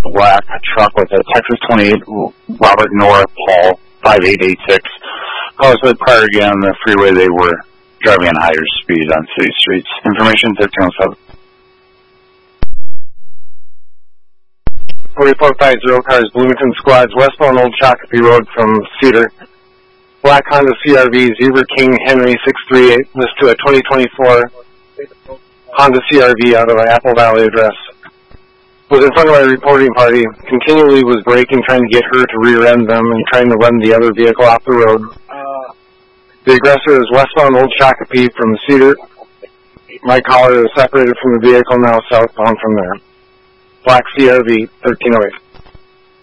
black truck with a Texas 28 Robert Nora Paul 5886. Cars that prior again on the freeway, they were driving at higher speed on city streets. Information 1307. 4450 cars, Bloomington squads, westbound Old Shakopee Road from Cedar. Black Honda CRV, Zebra King Henry 638, list to a 2024 Honda CRV out of an Apple Valley address. Was in front of my reporting party, continually was braking, trying to get her to rear-end them and trying to run the other vehicle off the road. The aggressor is westbound Old Shakopee from Cedar. My caller is separated from the vehicle, now southbound from there. Black CRV 1308.